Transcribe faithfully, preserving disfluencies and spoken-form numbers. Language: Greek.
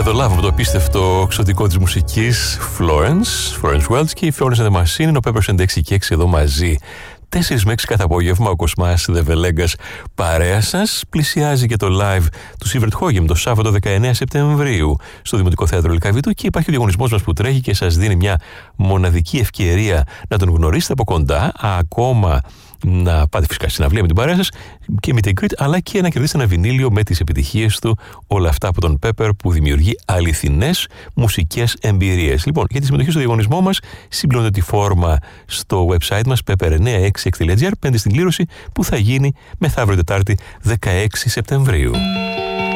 The Love από το απίστευτο εξωτικό της μουσικής Florence, Florence Welch και η Florence and the Machine είναι ο Peppers ενενήντα έξι και έξι εδώ μαζί. τέσσερις με έξι κάθε απόγευμα ο Κοσμάς The Velegas παρέα σας. Πλησιάζει και το live του Σίβερτ Χόγεμ το Σάββατο δεκαεννέα Σεπτεμβρίου στο Δημοτικό Θέατρο Λυκαβήτου και υπάρχει ο διαγωνισμός μας που τρέχει και σας δίνει μια μοναδική ευκαιρία να τον γνωρίσετε από κοντά, ακόμα να πάτε φυσικά στην αυλία με την παρέα σας και με την Crete, αλλά και να κερδίσετε ένα βινίλιο με τις επιτυχίες του, όλα αυτά από τον Pepper που δημιουργεί αληθινές μουσικές εμπειρίες. Λοιπόν, για τη συμμετοχή στο διαγωνισμό μας συμπληρώνετε τη φόρμα στο website μας pepper εννιακόσια εξήντα έξι τελεία gr, πέντε στην κλήρωση που θα γίνει μεθαύριο Τετάρτη δεκαέξι Σεπτεμβρίου.